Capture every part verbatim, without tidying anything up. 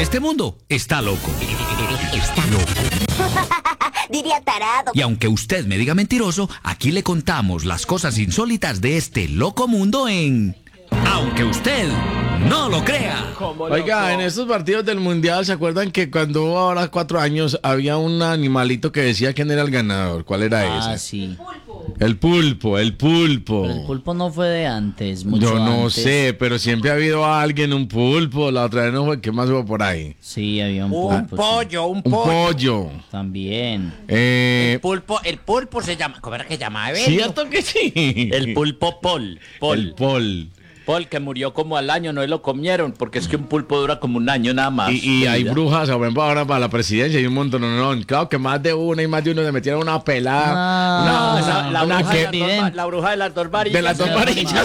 Este mundo está loco. Está loco. Diría tarado. Y aunque usted me diga mentiroso, aquí le contamos las cosas insólitas de este loco mundo en... Aunque usted no lo crea. Oiga, en estos partidos del Mundial, ¿se acuerdan que cuando hubo ahora cuatro años había un animalito que decía quién era el ganador? ¿Cuál era ese? Ah, sí. El pulpo, el pulpo. Pero el pulpo no fue de antes, mucho Yo no antes. sé, pero siempre ha habido alguien, un pulpo. La otra vez no fue, ¿qué más hubo por ahí? Sí, había un Un pulpo. pollo, un Un pollo. pollo. Sí, también. Eh, El pulpo, el pulpo se llama, ¿cómo era que llamaba? Evelio? ¿Cierto que sí? El pulpo Paul. Paul. El pol. Paul, que murió como al año, no lo comieron, porque es que un pulpo dura como un año nada más. Y, y hay Vida. brujas, por ejemplo, ahora para la presidencia y un montón. No, no, no. Claro que más de una y más de uno se metieron una pelada. Ah, una, No, una- esa- la, una bruja que- de las dos, va- la bruja de las dos varillas. De las dos varillas.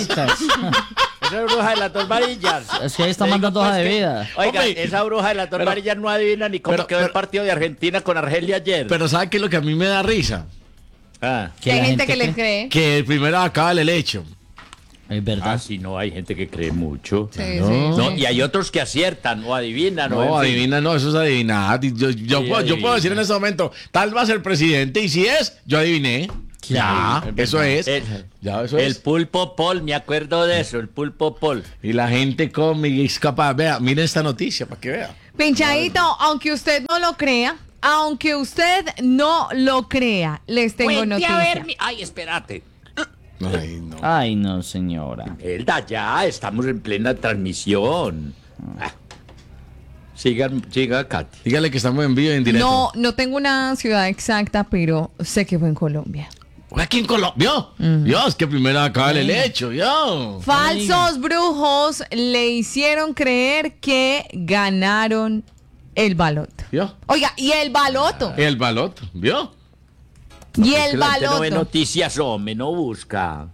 Esa bruja de las dos varillas. Es que ahí está Le digo, mandando pues, hoja de que- vida. Oiga, Hombre, esa bruja de las dos pero- varillas no adivina ni cómo pero- quedó el pero- partido de Argentina con Argelia ayer. Pero ¿sabe qué es lo que a mí me da risa? ah. Que hay la gente que cree- les cree. Que el primero acaba el helecho. Es verdad. Ah, sí, no, hay gente que cree mucho. Sí, No. sí. No, y hay otros que aciertan o adivinan. o No, en fin. adivina, no, eso es adivinar. Yo, yo, Sí, puedo, yo adivina. puedo decir en este momento, tal va a ser presidente, y si es, yo adiviné. Ya, Sí, eso es. El, Ya, eso el es. pulpo Paul, me acuerdo de eso, el pulpo Paul. Y la gente come y es capaz. Vea, miren esta noticia para que vea. Pinchadito, aunque usted no lo crea, aunque usted no lo crea, les tengo Cuente noticia. a ver, mi- ay, espérate. Ay, no. Ay, no, señora. Elda, ya, estamos en plena transmisión. Ah. Siga, siga, Katy. Dígale que estamos en vivo y en directo. No, no tengo una ciudad exacta, pero sé que fue en Colombia. Fue aquí en Colombia. ¿Vio? Dios, que primero acaba el helecho. Yo. Falsos brujos le hicieron creer que ganaron el baloto. ¿Vio? Oiga, y el baloto. El baloto. ¿Vio? Y Es el que la gente no ve baloto. noticias, hombre, no busca.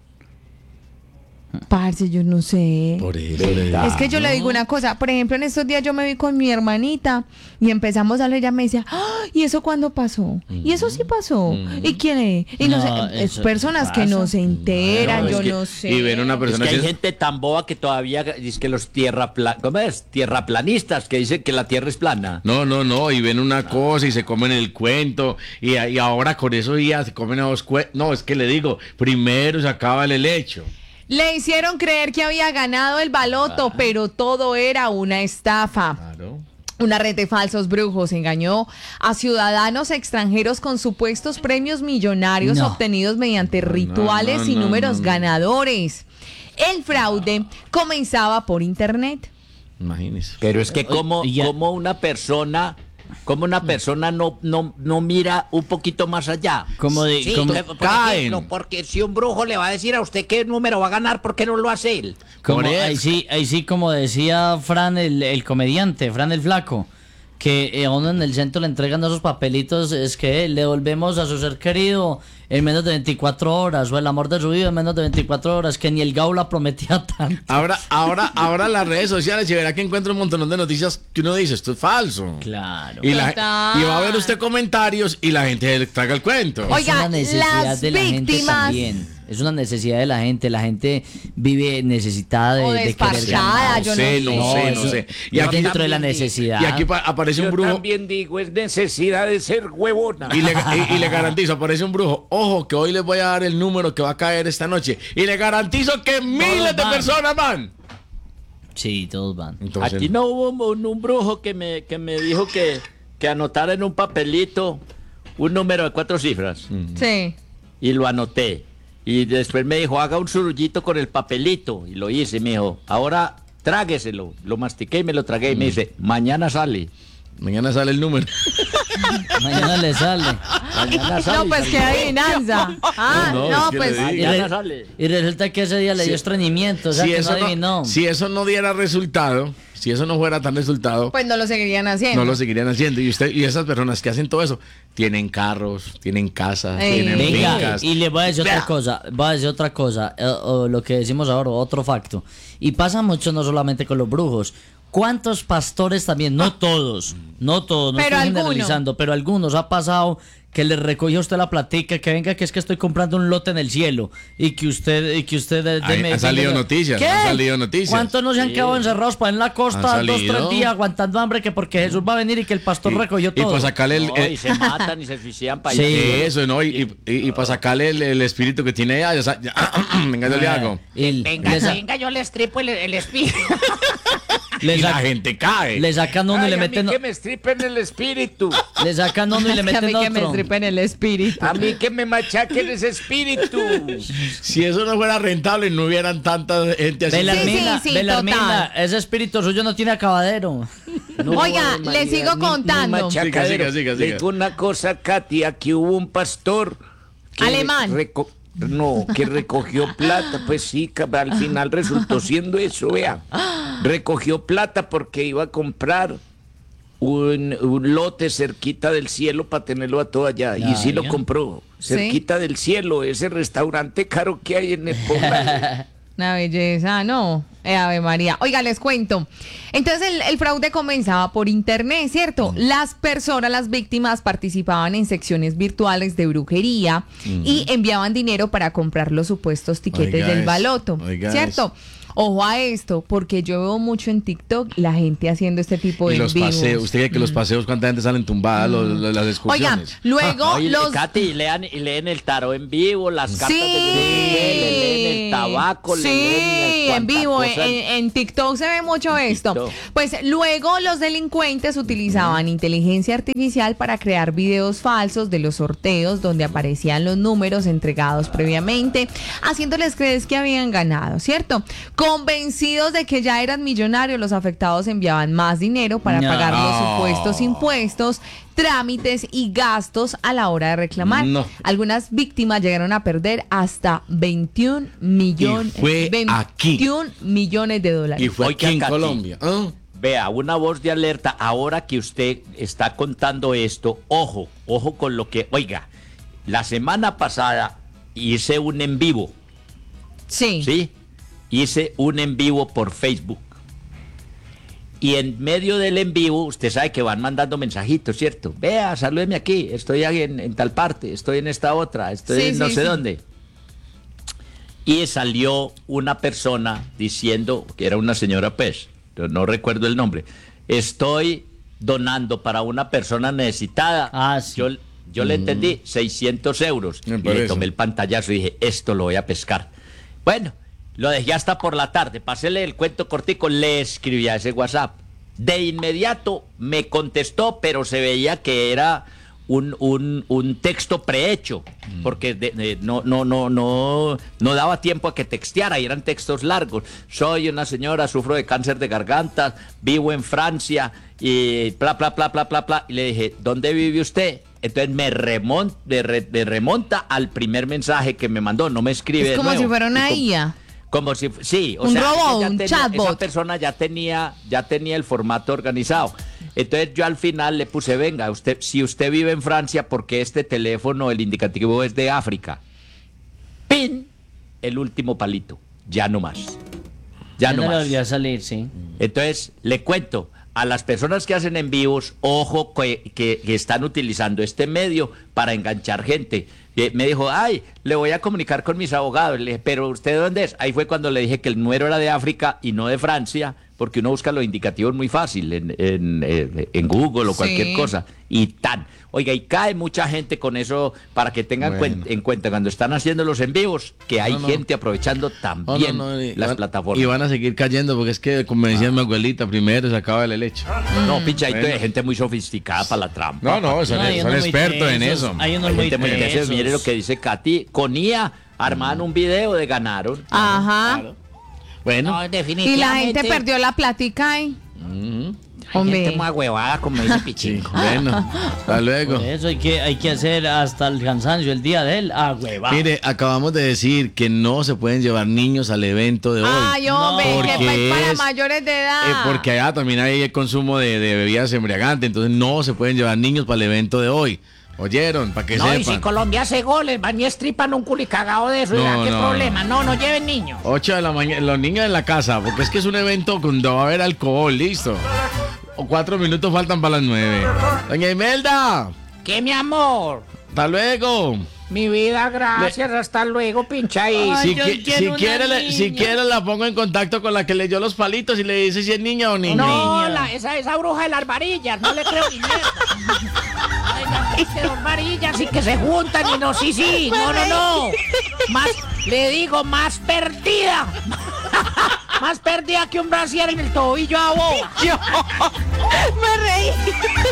Parce, yo no sé. Por eso le digo. Es que yo le digo una cosa, por ejemplo, en estos días yo me vi con mi hermanita y empezamos a hablar, ella me decía, ¡ah! ¿Y eso cuándo pasó? ¿Y eso sí pasó? ¿Y quién es? Y no, No, sé, es eso personas que no pasa. se enteran, No, es yo que- no sé. Y ven una Es persona que hay que- gente tan boba que todavía dice que los tierra pla- ¿cómo es? Tierraplanistas que dicen que la tierra es plana. No, no, no, y ven una cosa y se comen el cuento, y, y ahora con eso ya se comen a dos cuentos. No, es que le digo, primero se acaba el helecho. Le hicieron creer que había ganado el baloto, pero todo era una estafa. Claro. Una red de falsos brujos engañó a ciudadanos extranjeros con supuestos premios millonarios No. obtenidos mediante rituales no, y no, números no, no. ganadores. El fraude comenzaba por internet. Imagínese. Pero es que como, Y ya- como una persona, como una persona no, no, no mira un poquito más allá. Como de, Sí, como, por- por caen. ejemplo, porque si un brujo le va a decir a usted qué número va a ganar, ¿por qué no lo hace él? como- Por eso. ahí sí, ahí sí, como decía Fran, el, el comediante, Fran el Flaco, que eh, a uno en el centro le entregan esos papelitos, es que le devolvemos a su ser querido en menos de veinticuatro horas, o el amor de su vida en menos de veinticuatro horas, que ni el Gaula prometía tanto. Ahora, ahora, ahora las redes sociales y verá que encuentra un montón de noticias que uno dice, esto es falso. Claro. Y, la- Total. y va a ver usted comentarios y la gente le traga el cuento. Oye, Oiga, es una necesidad las de la gente víctimas- también. Es una necesidad de la gente. La gente vive necesitada de, O de querer desparchada, ganar. yo no sé, no sé, no eso- sé. Y Y aquí- dentro de la necesidad. Y aquí pa- aparece un Yo brujo. también digo, es necesidad de ser huevona. Y le, y- y le garantizo, aparece un brujo, ojo, que hoy les voy a dar el número que va a caer esta noche. Y le garantizo que miles de van. personas van. Sí, todos van. Entonces, Aquí no hubo un, un brujo que me, que me dijo que, que anotara en un papelito un número de cuatro cifras. Sí. Y lo anoté. Y después me dijo, haga un surullito con el papelito. Y lo hice, me dijo, ahora trágueselo. Lo mastiqué y me lo tragué. Y me dice, mañana sale. mañana sale el número. Mañana le sale. Mañana sale. No, pues qué adivinanza. Ah, No, no, es que pues. le digo. Y, Mañana re- sale. y resulta que ese día le dio Sí. estreñimiento. O sea, Si que eso, no adivinó. no, si eso no diera resultado, si eso no fuera tan resultado, Pues no lo seguirían haciendo. no lo seguirían haciendo. Y usted y esas personas que hacen todo eso, tienen carros, tienen casas, Ey. tienen Venga, fincas. y le voy a decir Vea. otra cosa, voy a decir otra cosa, eh, o lo que decimos ahora, otro facto. Y pasa mucho no solamente con los brujos. ¿Cuántos pastores también? No todos, no todos, no Pero estoy alguno. generalizando, pero algunos ha pasado que le recoge a usted la platica, que venga, que es que estoy comprando un lote en el cielo, y que usted, y que usted de, de Ahí Medellín, han salido venga, noticias, ¿qué? han salido noticias. ¿Cuántos no se han quedado encerrados para en la costa Han dos, salido. tres días aguantando hambre que porque Jesús va a venir y que el pastor Y- recogió y todo? para sacarle el, No, el- y se matan y se suicidan para Sí. allá. eso, ¿no? Y, y, y para sacarle el, el espíritu que tiene ella, ya sa- ya- venga, yo le hago. Y Venga, le, sa- venga, yo le estripo el, el espíritu. le Y la sa- gente cae. le sacan uno y le Ay, a mí meten que me estripen el espíritu. le sacan uno y le Es que a meten mí que me otro. estripen el espíritu. A mí que me machaquen ese espíritu. Si eso no fuera rentable, no hubieran tanta gente así. Belarmina, Sí, sí, sí, Belarmina, total. ese espíritu suyo no tiene acabadero. Oiga, le sigo contando. Siga, siga, siga, Le siga. digo una cosa, Katy, aquí hubo un pastor que Alemán. reco- no, que recogió plata, pues sí, cab- al final resultó siendo eso, vea. Recogió plata porque iba a comprar un, un lote cerquita del cielo para tenerlo a todo allá. Y Ya, sí lo ya. compró, cerquita del cielo, ese restaurante caro que hay en el poblado. Una belleza, no. Eh, Ave María. Oiga, les cuento. Entonces el, el fraude comenzaba por internet, ¿cierto? Las personas, las víctimas, participaban en secciones virtuales de brujería y enviaban dinero para comprar los supuestos tiquetes Oiga del eso, baloto, oiga ¿cierto? Ojo a esto, porque yo veo mucho en TikTok la gente haciendo este tipo de Y los envíos. paseos, usted cree que los paseos, ¿cuánta gente salen tumbadas los- los- las Oiga, excursiones? luego Oye, los... Katy, y lean, y leen el tarot en vivo, las cartas Sí, de le leen el tabaco, le sí, leen en cuanta vivo, en, cosa. en TikTok se ve mucho En esto. TikTok. Pues luego los delincuentes utilizaban inteligencia artificial para crear videos falsos de los sorteos donde aparecían los números entregados previamente, haciéndoles creer que habían ganado, ¿cierto? Convencidos de que ya eran millonarios, los afectados enviaban más dinero para No. pagar los supuestos impuestos, trámites y gastos a la hora de reclamar. No. Algunas víctimas llegaron a perder hasta veintiún millones, Y fue aquí. veintiún millones de dólares. Y fue Oiga, aquí en Katy. Colombia. Ah. Vea, una voz de alerta. Ahora que usted está contando esto, ojo, ojo con lo que... Oiga, la semana pasada hice un en vivo, Sí. ¿sí? Hice un en vivo por Facebook. Y en medio del en vivo, usted sabe que van mandando mensajitos, ¿cierto? Vea, salúdeme aquí, estoy ahí en, en tal parte, estoy en esta otra, estoy Sí, en no sí, sé sí. dónde. Y salió una persona diciendo, que era una señora pues, yo no recuerdo el nombre, estoy donando para una persona necesitada. Ah, sí. Yo, yo le entendí, seiscientos euros. Me Y le parece. tomé el pantallazo y dije, esto lo voy a pescar. Bueno, lo dejé hasta por la tarde, paséle el cuento cortico, le escribí a ese WhatsApp. De inmediato me contestó, pero se veía que era un, un, un texto prehecho, porque de- de- no, no, no, no, no daba tiempo a que texteara, y eran textos largos. Soy una señora, sufro de cáncer de garganta, vivo en Francia, y bla, bla, bla, bla, bla, bla. Y le dije, ¿dónde vive usted? Entonces me, remon- me re- me remonta al primer mensaje que me mandó, no me escribe Es de como nuevo. si fuera una Y como- I A. Como si, sí, o Un sea, robot, ella ya un tenía- chatbot. esa persona ya tenía, ya tenía el formato organizado. Entonces yo al final le puse, venga, usted, si usted vive en Francia, porque este teléfono, el indicativo es de África. ¡Pin! El último palito. Ya no más. Ya Ya no no le más. volvió a salir, sí. Entonces, le cuento, a las personas que hacen en vivos, ojo que, que- que están utilizando este medio para enganchar gente. Eh, me dijo, ay, le voy a comunicar con mis abogados. Le dije, pero ¿usted de dónde es? Ahí fue cuando le dije que el número era de África y no de Francia, porque uno busca los indicativos muy fácil en, en, eh, en Google o Sí. cualquier cosa. Y tan. Oiga, y cae mucha gente con eso para que tengan Bueno. cuen- en cuenta cuando están haciendo los en vivos, que hay No, no. gente aprovechando No, también no, no, y las van- plataformas. Y van a seguir cayendo porque es que, como decía mi abuelita, primero se acaba el leche. No, pichadito Bueno. de gente muy sofisticada para la trampa. No, no, son, No, hay son unos muy expertos en tesos, eso. Hay unos Hay muy gente muy tesos. tesos. Mire lo que dice Katy. Con I A armaban un video de ganaron. Ajá. Bueno, No, Y definitivamente. la gente perdió la plática ahí. Hay Hombre. gente muy huevada, como dice sí, Pichingo. bueno, hasta luego. Por eso hay que, hay que hacer hasta el cansancio el día de él. Ah, hueva. Mire, acabamos de decir que no se pueden llevar niños al evento de hoy. Ay, hombre, No, que porque pa- es para es- mayores de edad. Eh, porque allá también hay el consumo de, de bebidas embriagantes, entonces no se pueden llevar niños para el evento de hoy. ¿Oyeron? Para que No, y si sepan. Colombia hace goles, van y estripan un culicagado de eso. No, ¿Ya qué no, problema? No, no lleven niños. ocho de la mañana, los niños en la casa, porque es que es un evento donde va a haber alcohol, listo. O cuatro minutos faltan para las nueve. Doña Imelda, ¿Qué, mi amor? Hasta luego. Mi vida, gracias, hasta luego, pincha ahí. Ay, Si, yo qui- quiero si una quiere, le- si niña. quiere la pongo en contacto con la que leyó los palitos y le dice si es niña o niño. No, la, esa, esa bruja de las varillas, no le creo ni mierda. Ay, las que dos varillas y que se juntan y no, sí, sí, no, no, no. Más, le digo, más perdida. Más perdida que un brasier en el tobillo a vos. Me reí.